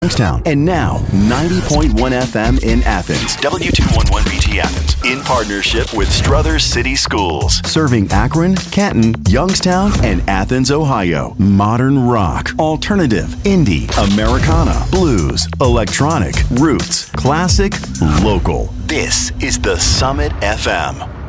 Youngstown, and now 90.1 FM in Athens. W211BT Athens, in partnership with Struthers City Schools. Serving Akron, Canton, Youngstown, and Athens, Ohio. Modern rock, alternative, indie, Americana, blues, electronic, roots, classic, local. This is the Summit FM.